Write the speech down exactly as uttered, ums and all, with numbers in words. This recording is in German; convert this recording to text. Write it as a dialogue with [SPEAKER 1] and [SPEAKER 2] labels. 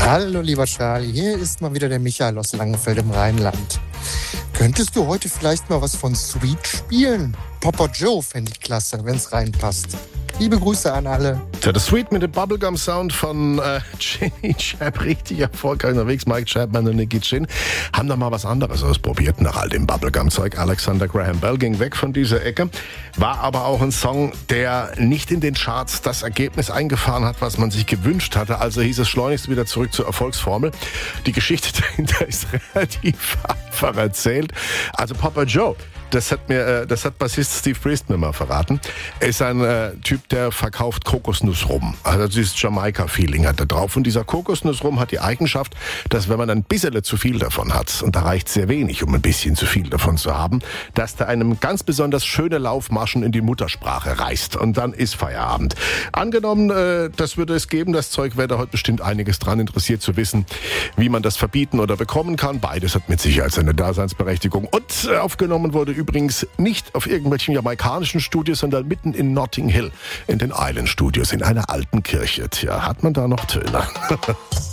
[SPEAKER 1] Hallo lieber Charlie, hier ist mal wieder der Michael aus Langenfeld im Rheinland. Könntest du heute vielleicht mal was von Sweet spielen? Papa Joe fände ich klasse, wenn es reinpasst. Liebe Grüße an alle.
[SPEAKER 2] Ja, das Sweet mit dem Bubblegum-Sound von äh, Ginny Chap, richtig erfolgreich unterwegs. Mike Chapman und Nicky Chin haben da mal was anderes ausprobiert nach all dem Bubblegum-Zeug. Alexander Graham Bell ging weg von dieser Ecke, war aber auch ein Song, der nicht in den Charts das Ergebnis eingefahren hat, was man sich gewünscht hatte. Also hieß es schleunigst wieder zurück zur Erfolgsformel. Die Geschichte dahinter ist relativ einfach erzählt. Also Papa Joe, das hat mir, das hat Bassist Steve Priest mir mal verraten. Er ist ein äh, Typ, der verkauft Kokosnussrum. Also dieses Jamaika-Feeling hat er drauf. Und dieser Kokosnussrum hat die Eigenschaft, dass wenn man ein bisschen zu viel davon hat, und da reicht sehr wenig, um ein bisschen zu viel davon zu haben, dass der einem ganz besonders schöne Laufmaschen in die Muttersprache reißt. Und dann ist Feierabend. Angenommen, äh, das würde es geben, das Zeug wäre da heute bestimmt einiges dran interessiert zu wissen, wie man das verbieten oder bekommen kann. Beides hat mit Sicherheit seine Daseinsberechtigung. Und äh, aufgenommen wurde übrigens nicht auf irgendwelchen jamaikanischen Studios, sondern mitten in Notting Hill, in den Island Studios, in einer alten Kirche. Tja, hat man da noch Töne?